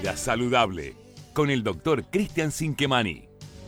vida saludable con el doctor Cristian Cinquemani.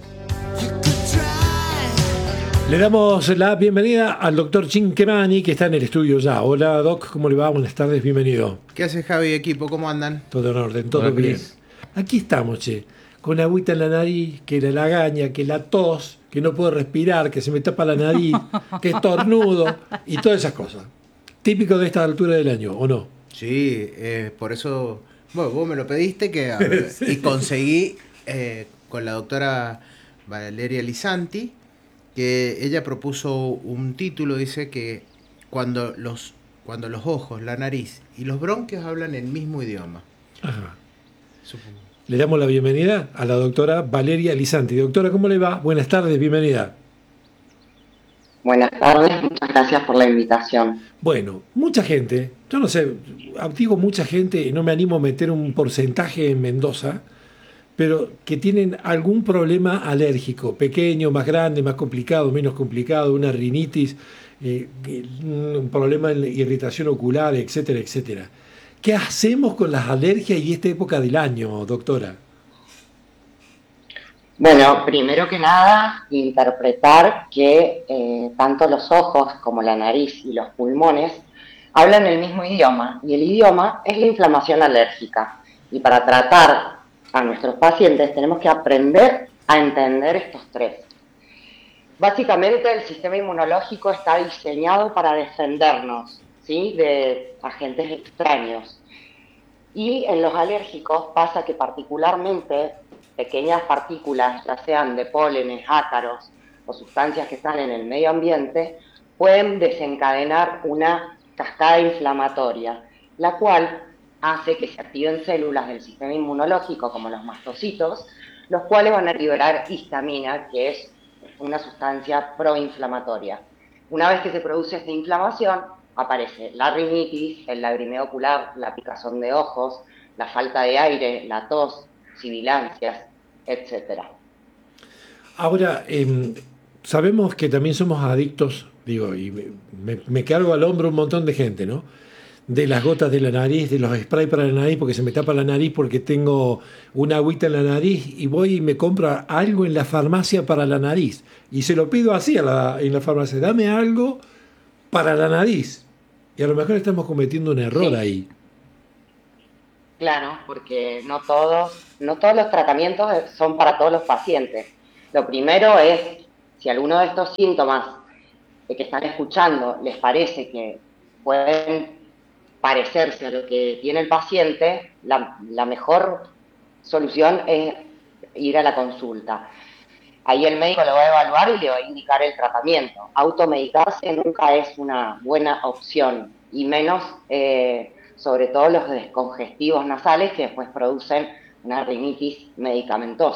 Le damos la bienvenida al doctor Cinquemani, que está en el estudio ya. Hola, Doc, ¿cómo le va? Buenas tardes, bienvenido. ¿Qué hace Javi, equipo? ¿Cómo andan? Todo en orden, todo Hola, bien. Cris. Aquí estamos, che, con agüita en la nariz, que la lagaña, que la tos, que no puedo respirar, que se me tapa la nariz, que estornudo y todas esas cosas. Típico de esta altura del año, ¿o no? Sí, por eso, bueno, vos me lo pediste Sí. y conseguí con la doctora Valeria Lisanti, que ella propuso un título, dice que cuando los ojos, la nariz y los bronquios hablan el mismo idioma. Ajá. Supongo. Le damos la bienvenida a la doctora Valeria Lisanti. Doctora, ¿cómo le va? Buenas tardes, bienvenida. Buenas tardes, muchas gracias por la invitación. Bueno, mucha gente, yo no sé, digo mucha gente, no me animo a meter un porcentaje en Mendoza, pero que tienen algún problema alérgico, pequeño, más grande, más complicado, menos complicado, una rinitis, un problema en irritación ocular, etcétera, etcétera. ¿Qué hacemos con las alergias y esta época del año, doctora? Bueno, primero que nada, interpretar que tanto los ojos como la nariz y los pulmones hablan el mismo idioma, y el idioma es la inflamación alérgica. Y para tratar a nuestros pacientes tenemos que aprender a entender estos tres. Básicamente el sistema inmunológico está diseñado para defendernos, ¿sí?, de agentes extraños. Y en los alérgicos pasa que particularmente pequeñas partículas, ya sean de pólenes, ácaros o sustancias que están en el medio ambiente, pueden desencadenar una cascada inflamatoria, la cual hace que se activen células del sistema inmunológico, como los mastocitos, los cuales van a liberar histamina, que es una sustancia proinflamatoria. Una vez que se produce esta inflamación, aparece la rinitis, el lagrimeo ocular, la picazón de ojos, la falta de aire, la tos, sibilancias, etc. Ahora, sabemos que también somos adictos, digo, y me cargo al hombro un montón de gente, ¿no? De las gotas de la nariz, de los sprays para la nariz, porque se me tapa la nariz porque tengo una agüita en la nariz y voy y me compro algo en la farmacia para la nariz. Y se lo pido así en la farmacia, dame algo para la nariz. Y a lo mejor estamos cometiendo un error Sí, ahí. claro, porque no todos los tratamientos son para todos los pacientes. Lo primero es, si alguno de estos síntomas que están escuchando les parece que pueden parecerse a lo que tiene el paciente, la mejor solución es ir a la consulta. Ahí el médico lo va a evaluar y le va a indicar el tratamiento. Automedicarse nunca es una buena opción, y menos sobre todo los descongestivos nasales que después producen una rinitis medicamentosa.